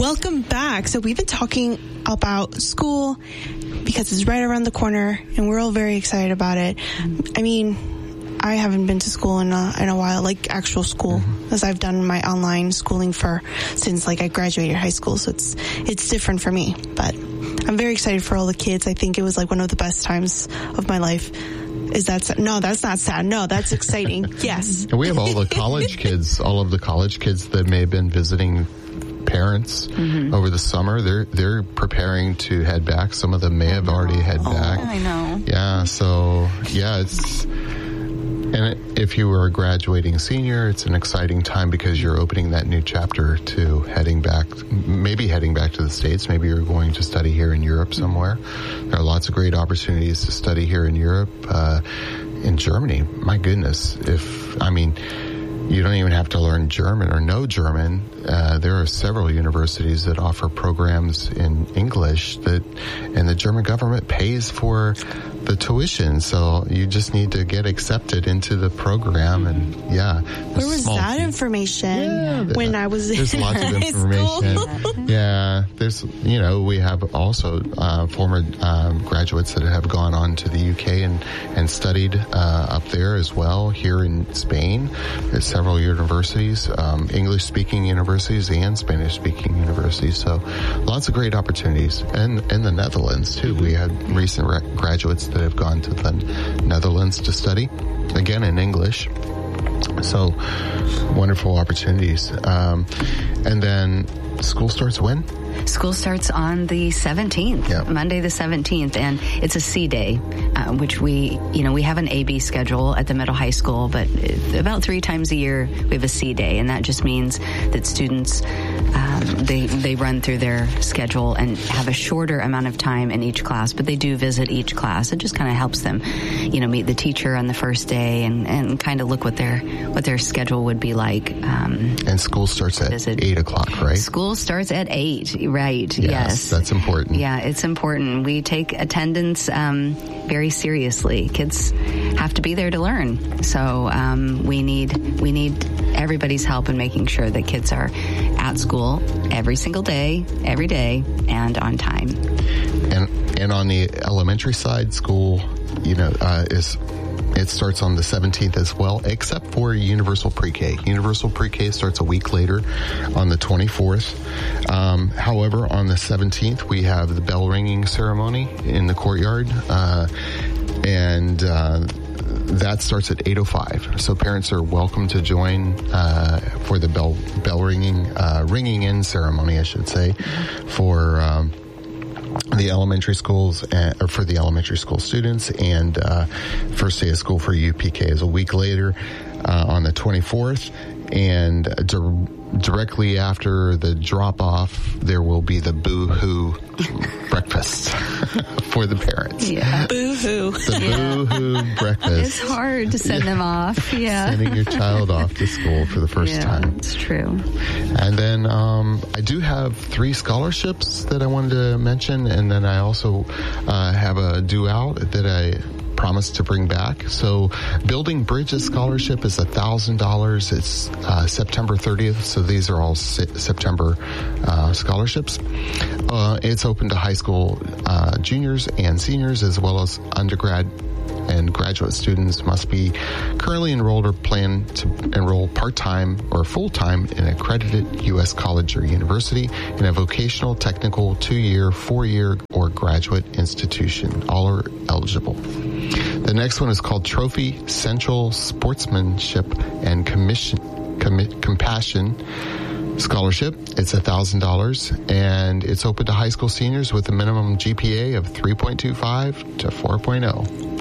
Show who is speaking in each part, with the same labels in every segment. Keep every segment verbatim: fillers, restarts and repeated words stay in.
Speaker 1: Welcome back. So we've been talking about school because it's right around the corner and we're all very excited about it. I mean, I haven't been to school in a, in a while, like actual school, mm-hmm. as I've done my online schooling for since like I graduated high school. So it's, it's different for me, but I'm very excited for all the kids. I think it was like one of the best times of my life. Is that sad? No, that's not sad. No, that's exciting. Yes.
Speaker 2: And we have all the college kids, all of the college kids that may have been visiting parents mm-hmm. over the summer. They're they're preparing to head back. Some of them may have already head
Speaker 3: oh,
Speaker 2: back.
Speaker 3: I know.
Speaker 2: Yeah. So yeah, it's and if you were a graduating senior, it's an exciting time because you're opening that new chapter to heading back, maybe heading back to the States. Maybe you're going to study here in Europe somewhere. There are lots of great opportunities to study here in Europe, uh, in Germany. My goodness, if I mean. You don't even have to learn German or know German. Uh, there are several universities that offer programs in English that, and the German government pays for the tuition. So you just need to get accepted into the program. And yeah.
Speaker 1: Where was that team. information
Speaker 2: yeah,
Speaker 1: when I was
Speaker 2: There's
Speaker 1: in
Speaker 2: lots of information. Yeah. There's, you know, we have also uh, former um, graduates that have gone on to the U K and, and studied uh, up there as well, here in Spain. There's several universities, um, English-speaking universities and Spanish-speaking universities. So lots of great opportunities. And in the Netherlands, too. We had recent rec- graduates that have gone to the Netherlands to study, again, in English. So wonderful opportunities. Um, and then school starts when?
Speaker 3: School starts on the seventeenth,
Speaker 2: yeah.
Speaker 3: Monday the seventeenth, and it's a C day, uh, which we, you know, we have an A B schedule at the middle high school, but about three times a year we have a C day, and that just means that students, um, they they run through their schedule and have a shorter amount of time in each class, but they do visit each class. It just kind of helps them, you know, meet the teacher on the first day and, and kind of look what their what their schedule would be like. Um,
Speaker 2: and school starts at visit. eight o'clock, right?
Speaker 3: School starts at eight. Right.
Speaker 2: Yes,
Speaker 3: yes.
Speaker 2: That's important.
Speaker 3: Yeah, it's important. We take attendance um, very seriously. Kids have to be there to learn. So um, we need we need everybody's help in making sure that kids are at school every single day, every day, and on time.
Speaker 2: And and on the elementary side, school, you know, uh, is. It starts on the seventeenth as well, except for Universal Pre-K. Universal Pre-K starts a week later on the twenty-fourth. Um, however, on the seventeenth, we have the bell ringing ceremony in the courtyard, uh, and uh, that starts at eight oh five. So parents are welcome to join uh, for the bell bell ringing uh, ringing in ceremony, I should say, for. Um, the elementary schools, uh, or for the elementary school students, and uh, first day of school for U P K is a week later uh, on the twenty-fourth, and di- directly after the drop-off, there will be the boo-hoo breakfast for the parents.
Speaker 3: Yeah,
Speaker 1: boo-hoo.
Speaker 2: The boo-hoo breakfast.
Speaker 3: It's hard to send them off, yeah.
Speaker 2: Sending your child off to school for the first
Speaker 3: yeah,
Speaker 2: time.
Speaker 3: It's true.
Speaker 2: And then um, I do have three scholarships that I wanted to mention, and then I also uh, have a due out that I promised to bring back. So Building Bridges Scholarship is one thousand dollars. It's uh, September thirtieth, so these are all se- September uh, scholarships. Uh, it's open to high school uh, juniors and seniors, as well as undergrad and graduate students must be currently enrolled or plan to enroll part-time or full-time in an accredited U S college or university in a vocational, technical, two-year, four-year, or graduate institution. All are eligible. The next one is called Trophy Central Sportsmanship and Commission, Commi- Compassion Scholarship. It's one thousand dollars, and it's open to high school seniors with a minimum G P A of three point two five to four point oh.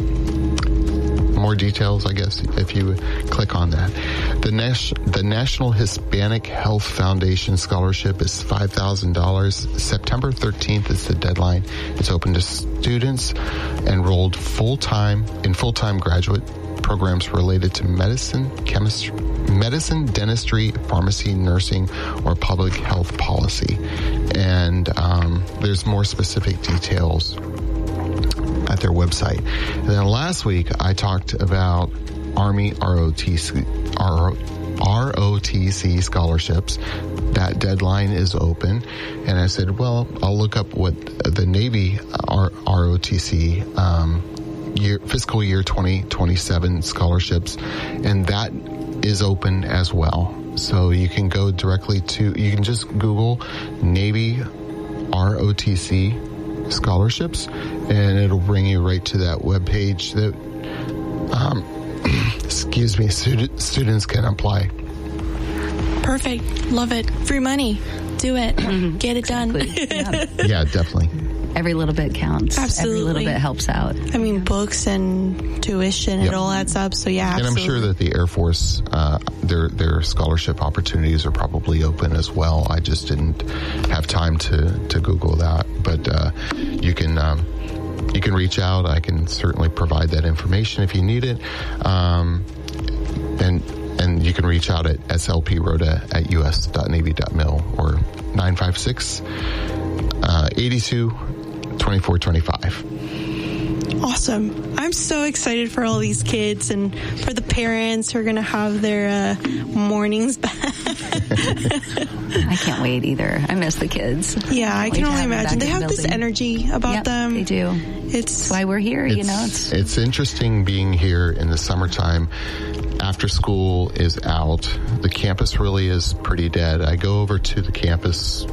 Speaker 2: More details, I guess, if you click on that. The, Nas- the National Hispanic Health Foundation Scholarship is five thousand dollars. September thirteenth is the deadline. It's open to students enrolled full-time in full-time graduate programs related to medicine, chemistry, medicine, dentistry, pharmacy, nursing, or public health policy. And um, there's more specific details at their website. And then last week, I talked about Army R O T C, R O T C scholarships. That deadline is open. And I said, well, I'll look up what the Navy R- ROTC um, year, fiscal year twenty twenty-seven scholarships, and that is open as well. So you can go directly to, you can just Google Navy R O T C scholarships, and it'll bring you right to that webpage that, um, excuse me, stud- students can apply.
Speaker 1: Perfect. Love it. Free money. Do it.
Speaker 3: Mm-hmm.
Speaker 1: Get it done.
Speaker 3: Yeah.
Speaker 2: Yeah, definitely.
Speaker 3: Every little bit counts.
Speaker 1: Absolutely.
Speaker 3: Every little bit helps out.
Speaker 1: I mean, books and tuition,
Speaker 2: Yep.
Speaker 1: it all adds up. So yeah, absolutely.
Speaker 2: And I'm sure that the Air Force, uh, their their scholarship opportunities are probably open as well. I just didn't have time to, to Google that. But uh, you can um, you can reach out. I can certainly provide that information if you need it. Um, and and you can reach out at S L P Rhoda at U S dot Navy dot mil or nine five six, eight two, two four two five.
Speaker 1: Awesome. I'm so excited for all these kids and for the parents who are going to have their uh, mornings back.
Speaker 3: I can't wait either. I miss the kids.
Speaker 1: Yeah, I
Speaker 3: Wait
Speaker 1: can
Speaker 3: to
Speaker 1: only
Speaker 3: have them
Speaker 1: imagine.
Speaker 3: back
Speaker 1: They
Speaker 3: in
Speaker 1: have
Speaker 3: the
Speaker 1: this
Speaker 3: building.
Speaker 1: energy about
Speaker 3: Yep,
Speaker 1: them.
Speaker 3: they do.
Speaker 1: It's
Speaker 3: That's why we're here, you know.
Speaker 2: It's,
Speaker 3: It's
Speaker 2: it's interesting being here in the summertime. After school is out, the campus really is pretty dead. I go over to the campus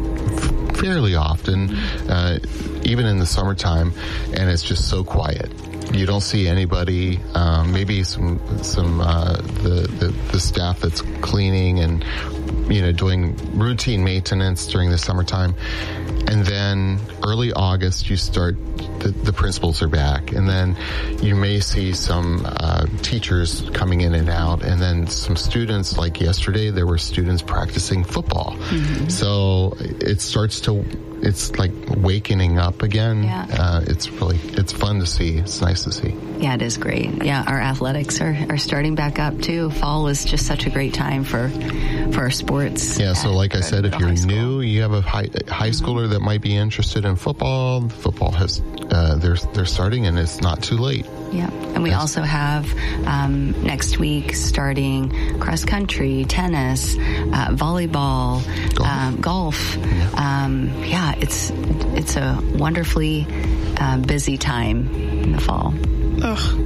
Speaker 2: fairly often, uh, even in the summertime, and it's just so quiet. You don't see anybody. Um, maybe some some uh, the, the the staff that's cleaning and you know doing routine maintenance during the summertime, and then early August you start. The, the principals are back, and then you may see some uh, teachers coming in and out, and then some students. Like yesterday, there were students practicing football. Mm-hmm. So it starts to, it's like wakening up again.
Speaker 3: Yeah.
Speaker 2: Uh, it's really, it's fun to see. It's nice to see.
Speaker 3: Yeah, it is great. Yeah, our athletics are, are starting back up too. Fall is just such a great time for for our sports.
Speaker 2: Yeah, so like I said, if you're new,
Speaker 3: school.
Speaker 2: you have a high, high schooler that might be interested in football, football has, uh, they're, they're starting and it's not too late.
Speaker 3: Yeah, and we
Speaker 2: Yes.
Speaker 3: also have um, next week starting cross country, tennis, uh, volleyball,
Speaker 2: Golf.
Speaker 3: Um, golf.
Speaker 2: Yeah.
Speaker 3: Um, yeah, it's it's a wonderfully uh, busy time in the fall.
Speaker 1: Ugh.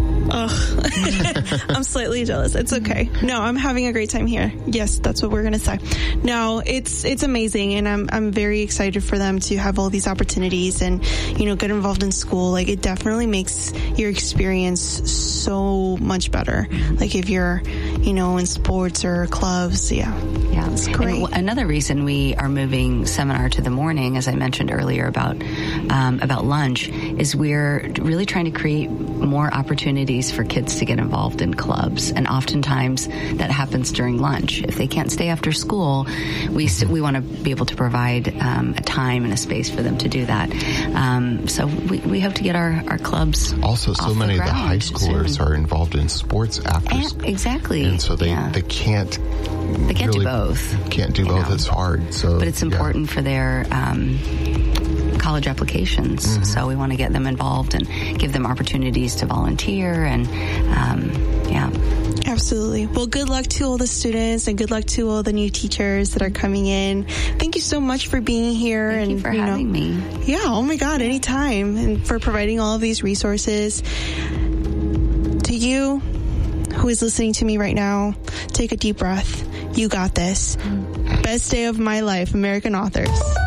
Speaker 1: Ugh. I'm slightly jealous. It's okay. No, I'm having a great time here. Yes, that's what we're going to say. No, it's it's amazing, and I'm I'm very excited for them to have all these opportunities and, you know, get involved in school. Like, it definitely makes your experience so much better. Like, if you're, you know, in sports or clubs, yeah.
Speaker 3: Yeah,
Speaker 1: it's great.
Speaker 3: And w- another reason we are moving seminar to the morning, as I mentioned earlier about um, about lunch, is we're really trying to create more opportunities for kids to get involved in clubs, and oftentimes that happens during lunch. If they can't stay after school, we st- we want to be able to provide um, a time and a space for them to do that. Um, so we, we hope to get our, our clubs
Speaker 2: Also, so
Speaker 3: off
Speaker 2: many
Speaker 3: the
Speaker 2: of the high
Speaker 3: ground
Speaker 2: schoolers
Speaker 3: soon.
Speaker 2: are involved in sports after
Speaker 3: And-
Speaker 2: school.
Speaker 3: exactly.
Speaker 2: And so they,
Speaker 3: yeah.
Speaker 2: they can't
Speaker 3: They can't do
Speaker 2: really
Speaker 3: both.
Speaker 2: Can't do
Speaker 3: you
Speaker 2: both.
Speaker 3: know.
Speaker 2: It's hard. So,
Speaker 3: But it's
Speaker 2: yeah.
Speaker 3: important for their um, college applications.
Speaker 2: Mm-hmm.
Speaker 3: So we want to get them involved and give them opportunities to volunteer. And um, yeah.
Speaker 1: Absolutely. Well, good luck to all the students and good luck to all the new teachers that are coming in. Thank you so much for being here.
Speaker 3: Thank
Speaker 1: and
Speaker 3: you for
Speaker 1: know,
Speaker 3: having me.
Speaker 1: Yeah. Oh my God. Anytime. And for providing all of these resources. To you who is listening to me right now, take a deep breath. You got this. Best day of my life, American Authors.